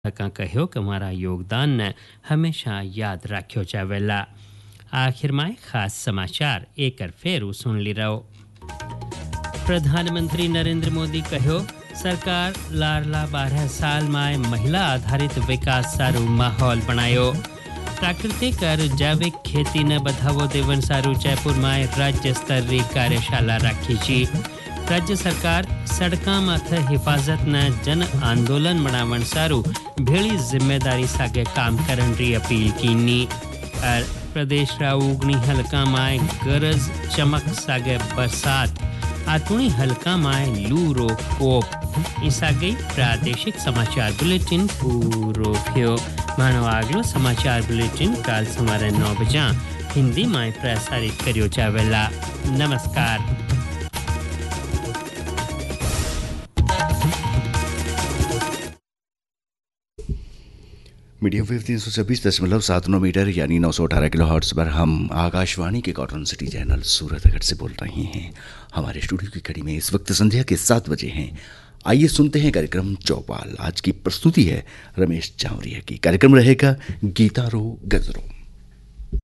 का कहो कि हमारा योगदान ने हमेशा याद रखो जावेला। आखिर में खास समाचार एक फेर सुन ली रहो। प्रधानमंत्री नरेंद्र मोदी कहो सरकार लारला 12 साल में महिला आधारित विकास सारू माहौल बनायो। प्राकृतिक और जैविक खेती ने बढ़ावो देवन सारू जयपुर में राज्य स्तरीय कार्यशाला रखी छी। राज्य सरकार सड़का माथे हिफाजत न जन आंदोलन बनावन सारू भेड़ी जिम्मेदारी सागे काम करन री अपील कीनी। और प्रदेश रा उगनी हल्का में गरज चमक सागे बरसात आतुणी हल्का में लू रो कोप। ईसा गई प्रादेशिक समाचार बुलेटिन पूरो थियो। मानो आगलो समाचार बुलेटिन काल सवारे 9 बजे हिंदी में प्रसारित करियो जावेला। नमस्कार। मीडियम वेव 326.79 मीटर यानी 918 किलो हर्ट्ज पर हम आकाशवाणी के कॉटन सिटी चैनल सूरतगढ़ से बोल रहे हैं। हमारे स्टूडियो की कड़ी में इस वक्त संध्या के 7 बजे हैं। आइए सुनते हैं कार्यक्रम चौपाल। आज की प्रस्तुति है रमेश चावरिया की। कार्यक्रम रहेगा गीतारो गजरो।